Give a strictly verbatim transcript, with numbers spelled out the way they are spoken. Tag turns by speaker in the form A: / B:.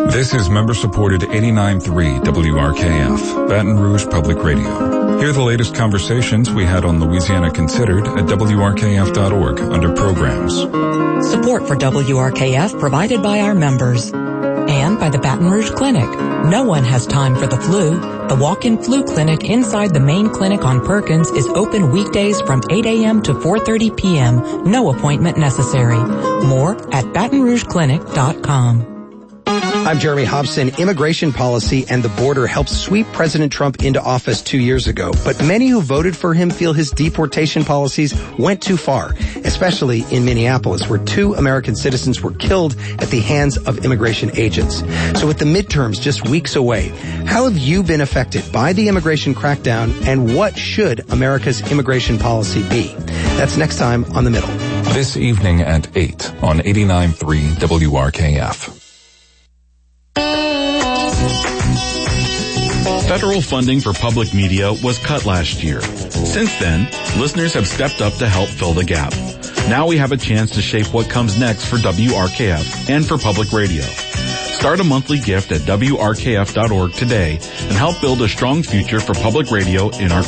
A: This is member-supported eighty-nine point three W R K F, Baton Rouge Public Radio. Hear the latest conversations we had on Louisiana Considered at W R K F dot org under programs.
B: Support for W R K F provided by our members. And by the Baton Rouge Clinic. No one has time for the flu. The walk-in flu clinic inside the main clinic on Perkins is open weekdays from eight a.m. to four thirty p.m. No appointment necessary. More at baton rouge clinic dot com.
C: I'm Jeremy Hobson. Immigration policy and the border helped sweep President Trump into office two years ago. But many who voted for him feel his deportation policies went too far, especially in Minneapolis, where two American citizens were killed at the hands of immigration agents. So with the midterms just weeks away, how have you been affected by the immigration crackdown, and what should America's immigration policy be? That's next time on The Middle.
A: This evening at eight on eighty-nine point three W R K F.
D: Federal funding for public media was cut last year. Since then, listeners have stepped up to help fill the gap. Now we have a chance to shape what comes next for W R K F and for public radio. Start a monthly gift at W R K F dot org today and help build a strong future for public radio in our